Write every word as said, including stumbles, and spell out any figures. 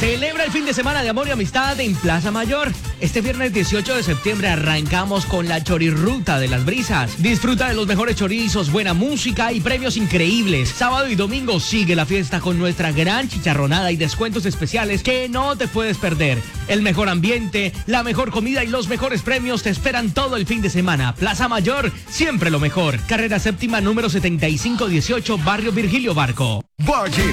Celebra el fin de semana de amor y amistad en Plaza Mayor. Este viernes dieciocho de septiembre arrancamos con la chorirruta de las brisas. Disfruta de los mejores chorizos, buena música y premios increíbles. Sábado y domingo sigue la fiesta con nuestra gran chicharronada y descuentos especiales que no te puedes perder. El mejor ambiente, la mejor comida y los mejores premios te esperan todo el fin de semana. Plaza Mayor, siempre lo mejor. Carrera séptima número setenta y cinco dieciocho, Barrio Virgilio Barco. Valle